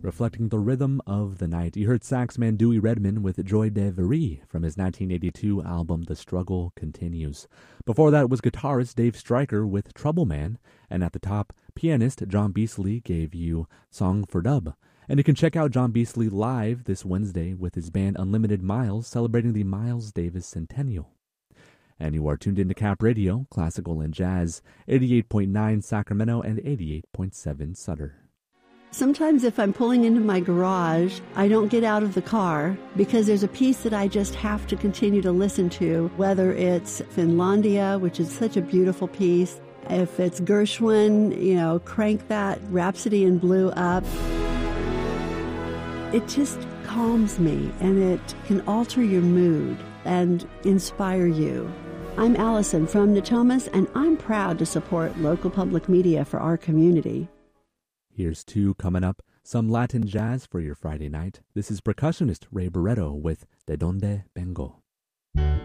reflecting the rhythm of the night. You heard saxman Dewey Redman with Joy de Vie from his 1982 album The Struggle Continues. Before that was guitarist Dave Stryker with Trouble Man, and at the top, pianist John Beasley gave you Song for Dub. And you can check out John Beasley live this Wednesday with his band Unlimited Miles, celebrating the Miles Davis Centennial. And you are tuned into Cap Radio, classical and jazz, 88.9 Sacramento and 88.7 Sutter. Sometimes if I'm pulling into my garage, I don't get out of the car because there's a piece that I just have to continue to listen to, whether it's Finlandia, which is such a beautiful piece, if it's Gershwin, crank that Rhapsody in Blue up. It just calms me, and it can alter your mood and inspire you. I'm Allison from Natomas, and I'm proud to support local public media for our community. Here's two coming up, some Latin jazz for your Friday night. This is percussionist Ray Barretto with De Donde Vengo.